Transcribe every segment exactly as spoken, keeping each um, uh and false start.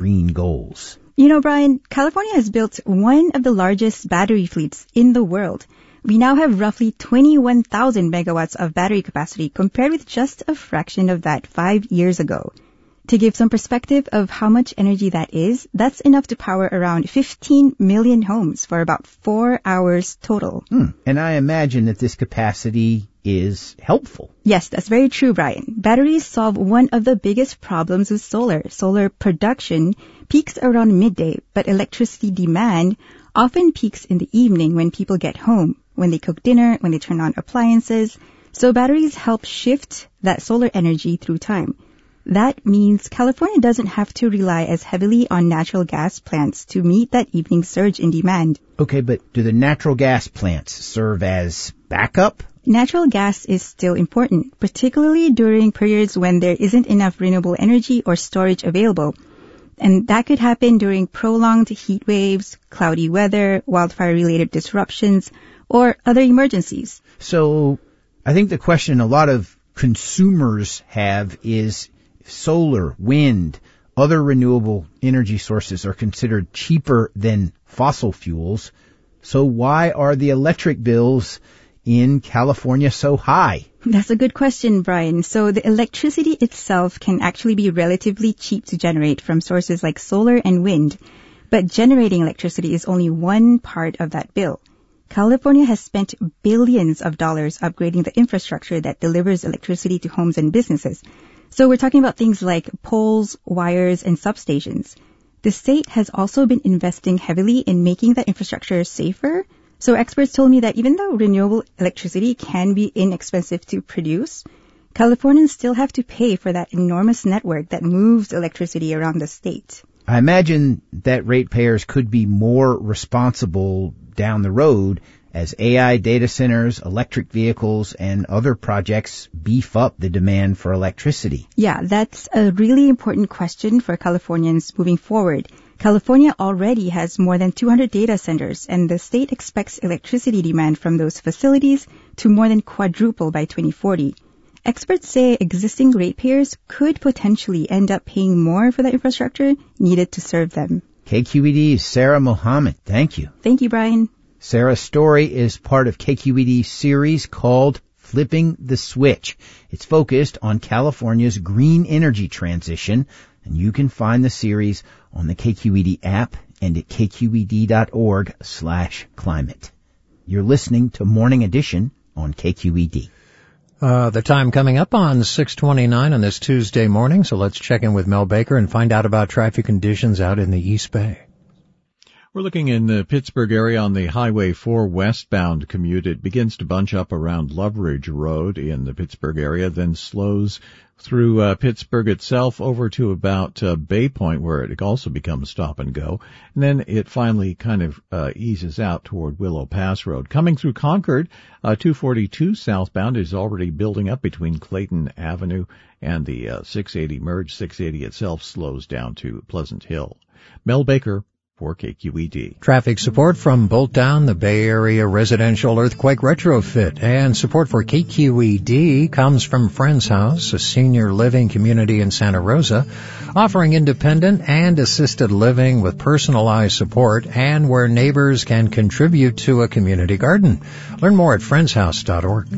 green goals? You know, Brian, California has built one of the largest battery fleets in the world. We now have roughly twenty-one thousand megawatts of battery capacity compared with just a fraction of that five years ago. To give some perspective of how much energy that is, that's enough to power around fifteen million homes for about four hours total. Hmm. And I imagine that this capacity is helpful. Yes, that's very true, Brian. Batteries solve one of the biggest problems with solar. Solar production peaks around midday, but electricity demand often peaks in the evening when people get home, when they cook dinner, when they turn on appliances. So batteries help shift that solar energy through time. That means California doesn't have to rely as heavily on natural gas plants to meet that evening surge in demand. Okay, but do the natural gas plants serve as backup? Natural gas is still important, particularly during periods when there isn't enough renewable energy or storage available. And that could happen during prolonged heat waves, cloudy weather, wildfire-related disruptions, or other emergencies. So I think the question a lot of consumers have is if solar, wind, other renewable energy sources are considered cheaper than fossil fuels, so why are the electric bills in California so high? That's a good question, Brian. So the electricity itself can actually be relatively cheap to generate from sources like solar and wind, but generating electricity is only one part of that bill. California has spent billions of dollars upgrading the infrastructure that delivers electricity to homes and businesses. So we're talking about things like poles, wires, and substations. The state has also been investing heavily in making that infrastructure safer. So experts told me that even though renewable electricity can be inexpensive to produce, Californians still have to pay for that enormous network that moves electricity around the state. I imagine that ratepayers could be more responsible down the road as A I data centers, electric vehicles, and other projects beef up the demand for electricity. Yeah, that's a really important question for Californians moving forward. California already has more than two hundred data centers, and the state expects electricity demand from those facilities to more than quadruple by twenty forty. Experts say existing ratepayers could potentially end up paying more for the infrastructure needed to serve them. K Q E D's Sarah Mohammed, thank you. Thank you, Brian. Sarah's story is part of K Q E D's series called Flipping the Switch. It's focused on California's green energy transition, and you can find the series on the K Q E D app and at kqed.org slash climate. You're listening to Morning Edition on K Q E D. Uh, the time coming up on six twenty-nine on this Tuesday morning, so let's check in with Mel Baker and find out about traffic conditions out in the East Bay. We're looking in the Pittsburgh area on the Highway four westbound commute. It begins to bunch up around Loveridge Road in the Pittsburgh area, then slows through uh, Pittsburgh itself over to about uh, Bay Point, where it also becomes stop and go. And then it finally kind of uh, eases out toward Willow Pass Road. Coming through Concord, uh, two forty-two southbound is already building up between Clayton Avenue and the uh, six eighty merge. six eighty itself slows down to Pleasant Hill. Mel Baker for K Q E D. Traffic support from Bolt Down, the Bay Area residential earthquake retrofit, and support for K Q E D comes from Friends House, a senior living community in Santa Rosa, offering independent and assisted living with personalized support and where neighbors can contribute to a community garden. Learn more at friends house dot org.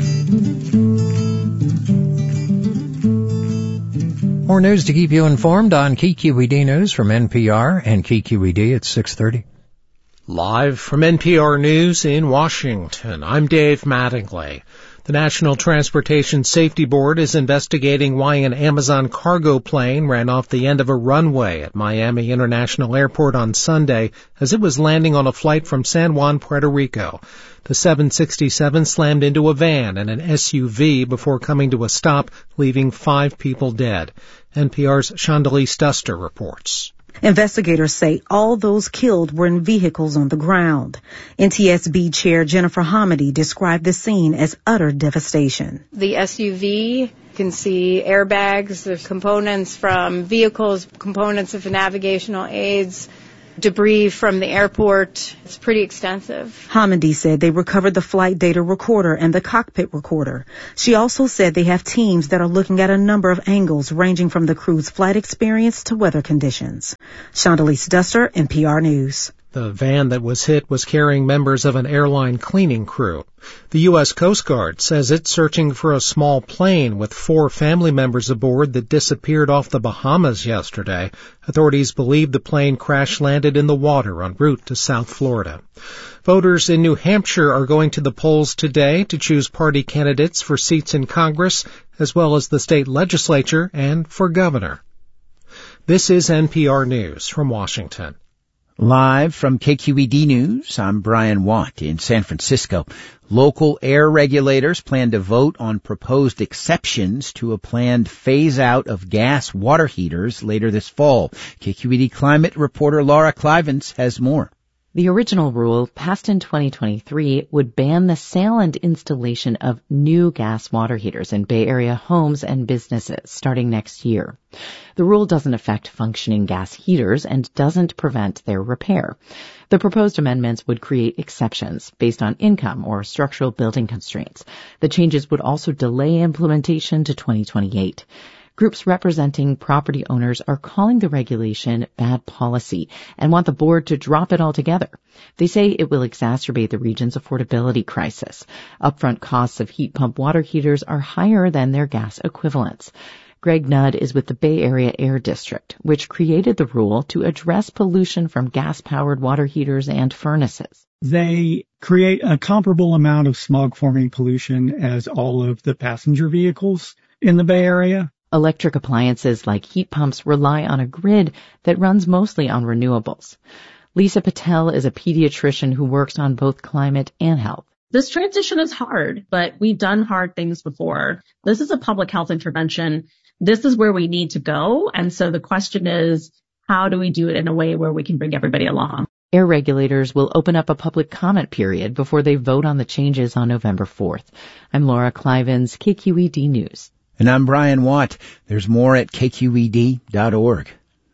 More news to keep you informed on K Q E D News from N P R and K Q E D at six thirty. Live from N P R News in Washington, I'm Dave Mattingly. The National Transportation Safety Board is investigating why an Amazon cargo plane ran off the end of a runway at Miami International Airport on Sunday as it was landing on a flight from San Juan, Puerto Rico. The seven sixty-seven slammed into a van and an S U V before coming to a stop, leaving five people dead. N P R's Chandelier Duster reports. Investigators say all those killed were in vehicles on the ground. N T S B Chair Jennifer Hamady described the scene as utter devastation. The S U V can see airbags, there's components from vehicles, components of navigational aids. debris from the airport. It's pretty extensive. Hamady said they recovered the flight data recorder and the cockpit recorder. She also said they have teams that are looking at a number of angles ranging from the crew's flight experience to weather conditions. Shondalise Duster, N P R News. The van that was hit was carrying members of an airline cleaning crew. The U S Coast Guard says it's searching for a small plane with four family members aboard that disappeared off the Bahamas yesterday. Authorities believe the plane crash-landed in the water en route to South Florida. Voters in New Hampshire are going to the polls today to choose party candidates for seats in Congress, as well as the state legislature and for governor. This is N P R News from Washington. Live from K Q E D News, I'm Brian Watt in San Francisco. Local air regulators plan to vote on proposed exceptions to a planned phase-out of gas water heaters later this fall. K Q E D climate reporter Laura Clivens has more. The original rule, passed in twenty twenty-three, would ban the sale and installation of new gas water heaters in Bay Area homes and businesses starting next year. The rule doesn't affect functioning gas heaters and doesn't prevent their repair. The proposed amendments would create exceptions based on income or structural building constraints. The changes would also delay implementation to twenty twenty-eight. Groups representing property owners are calling the regulation bad policy and want the board to drop it altogether. They say it will exacerbate the region's affordability crisis. Upfront costs of heat pump water heaters are higher than their gas equivalents. Greg Nudd is with the Bay Area Air District, which created the rule to address pollution from gas-powered water heaters and furnaces. They create a comparable amount of smog-forming pollution as all of the passenger vehicles in the Bay Area. Electric appliances like heat pumps rely on a grid that runs mostly on renewables. Lisa Patel is a pediatrician who works on both climate and health. This transition is hard, but we've done hard things before. This is a public health intervention. This is where we need to go. And so the question is, how do we do it in a way where we can bring everybody along? Air regulators will open up a public comment period before they vote on the changes on November fourth. I'm Laura Clivens, K Q E D News. And I'm Brian Watt. There's more at K Q E D dot org.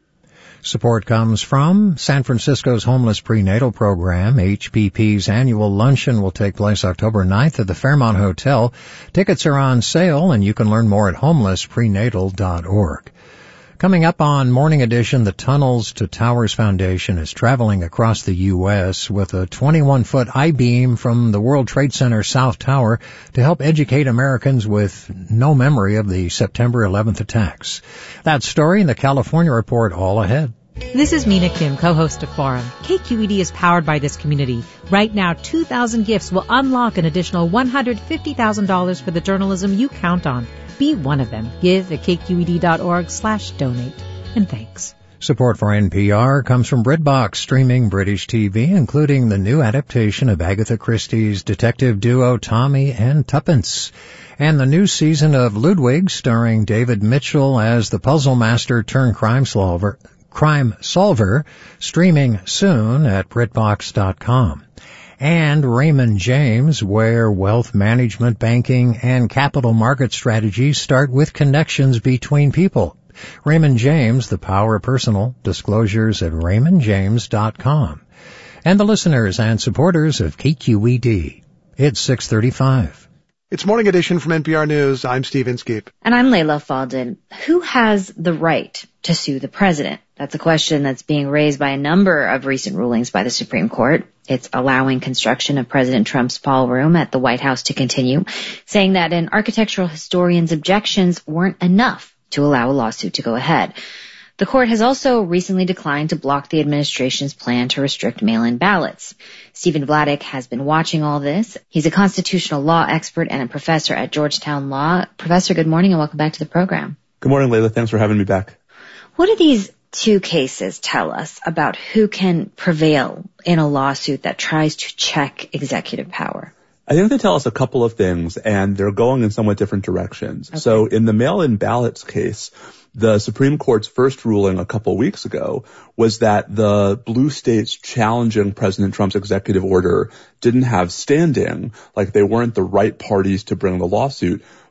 Support comes from San Francisco's Homeless Prenatal Program. H P P's annual luncheon will take place October ninth at the Fairmont Hotel. Tickets are on sale, and you can learn more at homeless prenatal dot org. Coming up on Morning Edition, the Tunnels to Towers Foundation is traveling across the U S with a twenty-one foot I-beam from the World Trade Center South Tower to help educate Americans with no memory of the September eleventh attacks. That story in the California Report all ahead. This is Mina Kim, co-host of Forum. K Q E D is powered by this community. Right now, two thousand gifts will unlock an additional one hundred fifty thousand dollars for the journalism you count on. Be one of them. Give at K Q E D dot org slash donate. And thanks. Support for N P R comes from BritBox, streaming British T V, including the new adaptation of Agatha Christie's detective duo Tommy and Tuppence, and the new season of Ludwig, starring David Mitchell as the puzzle master turned crime solver, crime solver, streaming soon at BritBox dot com. And Raymond James, where wealth management, banking, and capital market strategies start with connections between people. Raymond James, the power of personal, disclosures at Raymond James dot com. And the listeners and supporters of K Q E D. It's six thirty-five. It's Morning Edition from N P R News. I'm Steve Inskeep. And I'm Layla Faldin. Who has the right to sue the president? That's a question that's being raised by a number of recent rulings by the Supreme Court. It's allowing construction of President Trump's ballroom at the White House to continue, saying that an architectural historian's objections weren't enough to allow a lawsuit to go ahead. The court has also recently declined to block the administration's plan to restrict mail-in ballots. Stephen Vladeck has been watching all this. He's a constitutional law expert and a professor at Georgetown Law. Professor, good morning and welcome back to the program. Good morning, Layla. Thanks for having me back. What do these two cases tell us about who can prevail in a lawsuit that tries to check executive power? I think they tell us a couple of things, and they're going in somewhat different directions. Okay. So in the mail-in ballots case, the Supreme Court's first ruling a couple of weeks ago was that the blue states challenging President Trump's executive order didn't have standing, like they weren't the right parties to bring the lawsuit,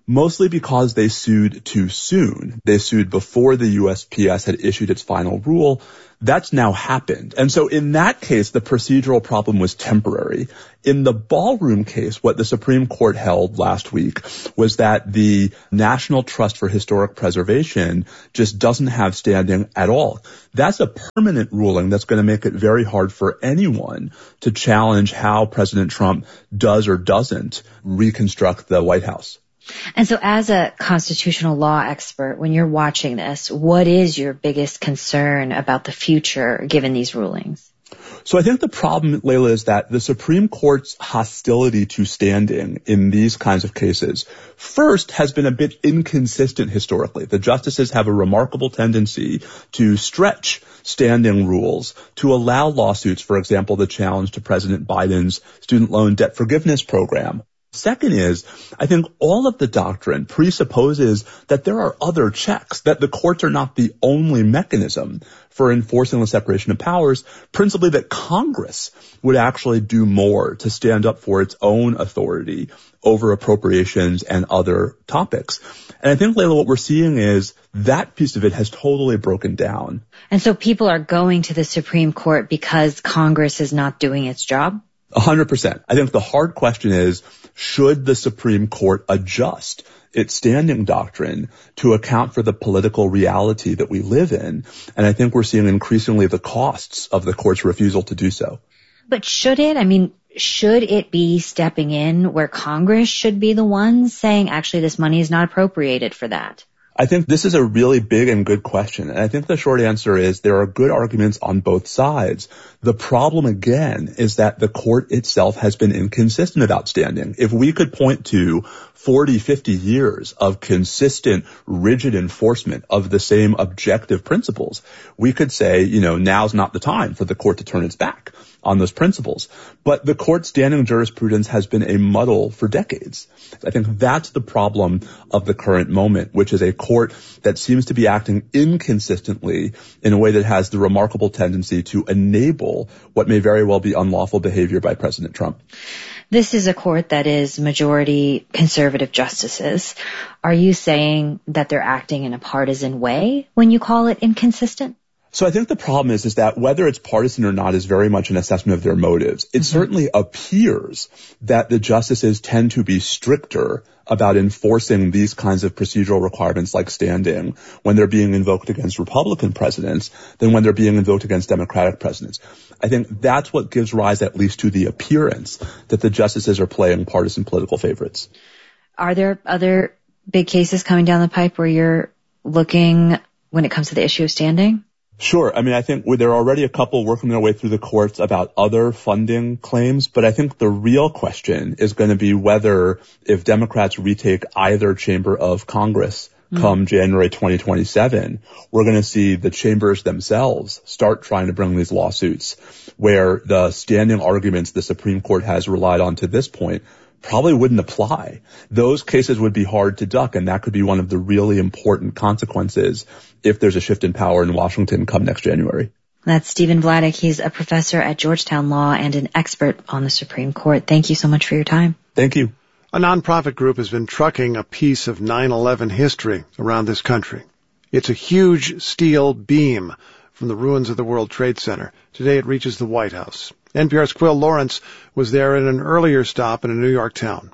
mostly because they sued too soon. They sued before the U S P S had issued its final rule. That's now happened. And so in that case, the procedural problem was temporary. In the Ballroom case, what the Supreme Court held last week was that the National Trust for Historic Preservation just doesn't have standing at all. That's a permanent ruling that's going to make it very hard for anyone to challenge how President Trump does or doesn't reconstruct the White House. And so as a constitutional law expert, when you're watching this, what is your biggest concern about the future given these rulings? So I think the problem, Layla, is that the Supreme Court's hostility to standing in these kinds of cases, first, has been a bit inconsistent historically. The justices have a remarkable tendency to stretch standing rules to allow lawsuits, for example, the challenge to President Biden's student loan debt forgiveness program. Second is, I think all of the doctrine presupposes that there are other checks, that the courts are not the only mechanism for enforcing the separation of powers, principally that Congress would actually do more to stand up for its own authority over appropriations and other topics. And I think, Layla, what we're seeing is that piece of it has totally broken down. And so people are going to the Supreme Court because Congress is not doing its job? A hundred percent. I think the hard question is, should the Supreme Court adjust its standing doctrine to account for the political reality that we live in? And I think we're seeing increasingly the costs of the court's refusal to do so. But should it? I mean, should it be stepping in where Congress should be the ones saying, actually, this money is not appropriated for that? I think this is a really big and good question. And I think the short answer is there are good arguments on both sides. The problem, again, is that the court itself has been inconsistent about standing. If we could point to forty, fifty years of consistent, rigid enforcement of the same objective principles, we could say, you know, now's not the time for the court to turn its back on those principles. But the court's standing jurisprudence has been a muddle for decades. I think that's the problem of the current moment, which is a court that seems to be acting inconsistently in a way that has the remarkable tendency to enable what may very well be unlawful behavior by President Trump. This is a court that is majority conservative justices. Are you saying that they're acting in a partisan way when you call it inconsistent? So I think the problem is, is that whether it's partisan or not is very much an assessment of their motives. It mm-hmm. certainly appears that the justices tend to be stricter about enforcing these kinds of procedural requirements like standing when they're being invoked against Republican presidents than when they're being invoked against Democratic presidents. I think that's what gives rise at least to the appearance that the justices are playing partisan political favorites. Are there other big cases coming down the pipe where you're looking when it comes to the issue of standing? Sure. I mean, I think there are already a couple working their way through the courts about other funding claims, but I think the real question is going to be whether if Democrats retake either chamber of Congress mm-hmm. come January twenty twenty-seven, we're going to see the chambers themselves start trying to bring these lawsuits where the standing arguments the Supreme Court has relied on to this point probably wouldn't apply. Those cases would be hard to duck, and that could be one of the really important consequences if there's a shift in power in Washington come next January. That's Stephen Vladeck. He's a professor at Georgetown Law and an expert on the Supreme Court. Thank you so much for your time. Thank you. A nonprofit group has been trucking a piece of nine eleven history around this country. It's a huge steel beam from the ruins of the World Trade Center. Today it reaches the White House. N P R's Quill Lawrence was there at an earlier stop in a New York town.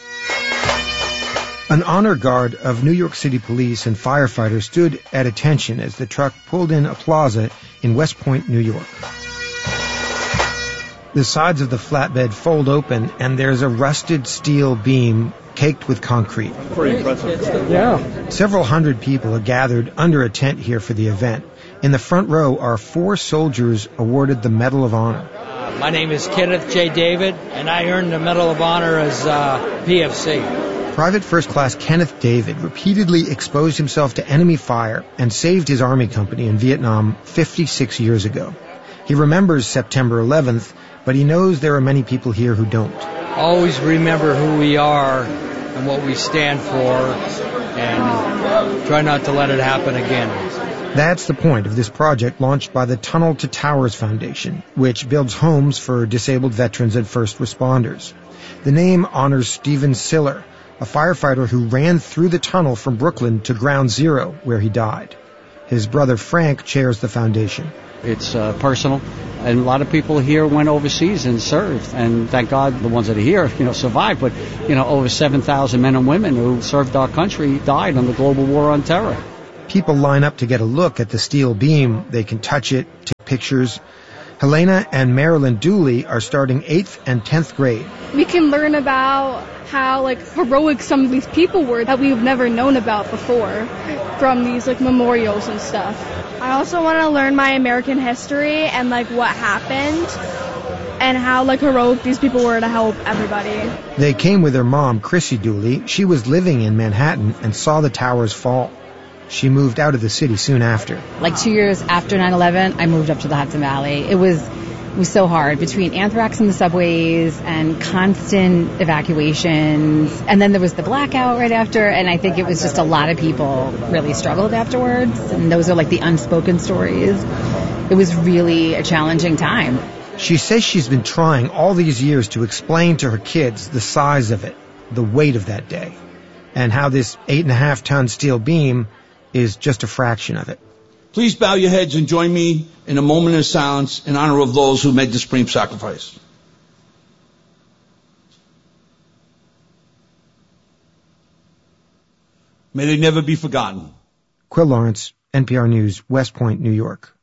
An honor guard of New York City police and firefighters stood at attention as the truck pulled in a plaza in West Point, New York. The sides of the flatbed fold open, and there's a rusted steel beam caked with concrete. Pretty impressive. Yeah. Several hundred people are gathered under a tent here for the event. In the front row are four soldiers awarded the Medal of Honor. Uh, my name is Kenneth J. David, and I earned the Medal of Honor as uh, P F C. Private First Class Kenneth David repeatedly exposed himself to enemy fire and saved his Army company in Vietnam fifty-six years ago. He remembers September eleventh, but he knows there are many people here who don't. Always remember who we are and what we stand for, and try not to let it happen again. That's the point of this project launched by the Tunnel to Towers Foundation, which builds homes for disabled veterans and first responders. The name honors Stephen Siller, a firefighter who ran through the tunnel from Brooklyn to Ground Zero, where he died. His brother Frank chairs the foundation. It's uh, personal, and a lot of people here went overseas and served, and thank God the ones that are here, you know, survived. But, you know, over seven thousand men and women who served our country died on the global war on terror. People line up to get a look at the steel beam. They can touch it, take pictures. Helena and Marilyn Dooley are starting eighth and tenth grade. We can learn about how, like, heroic some of these people were that we've never known about before from these, like, memorials and stuff. I also want to learn my American history and, like, what happened and how, like, heroic these people were to help everybody. They came with their mom, Chrissy Dooley. She was living in Manhattan and saw the towers fall. She moved out of the city soon after. Like two years after nine eleven, I moved up to the Hudson Valley. It was it was so hard between anthrax in the subways and constant evacuations. And then there was the blackout right after, and I think it was just a lot of people really struggled afterwards. And those are like the unspoken stories. It was really a challenging time. She says she's been trying all these years to explain to her kids the size of it, the weight of that day, and how this eight and a half ton steel beam is just a fraction of it. Please bow your heads and join me in a moment of silence in honor of those who made the supreme sacrifice. May they never be forgotten. Quill Lawrence, N P R News, West Point, New York.